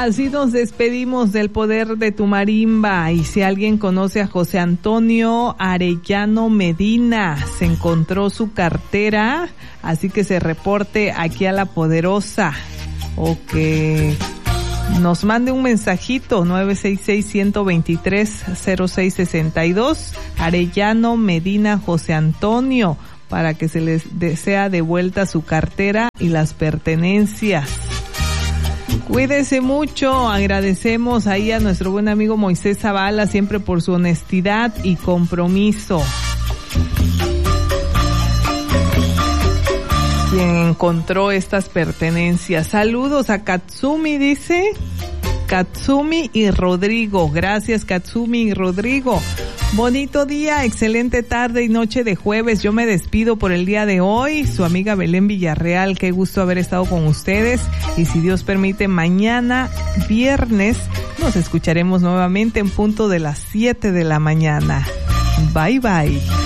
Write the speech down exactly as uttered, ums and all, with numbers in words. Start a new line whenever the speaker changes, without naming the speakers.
Así nos despedimos del poder de tu marimba. Y si alguien conoce a José Antonio Arellano Medina, se encontró su cartera, así que se reporte aquí a La Poderosa o que nos mande un mensajito nueve seis seis, uno dos tres, cero seis seis dos, Arellano Medina José Antonio, para que se les desea de vuelta su cartera y las pertenencias. Cuídese mucho, agradecemos ahí a nuestro buen amigo Moisés Zavala siempre por su honestidad y compromiso. Quien encontró estas pertenencias. Saludos a Katsumi, dice Katsumi y Rodrigo. Gracias Katsumi y Rodrigo. Bonito día, excelente tarde y noche de jueves. Yo me despido por el día de hoy. Su amiga Belén Villarreal, qué gusto haber estado con ustedes. Y si Dios permite, mañana, viernes, nos escucharemos nuevamente en punto de las siete de la mañana. Bye bye.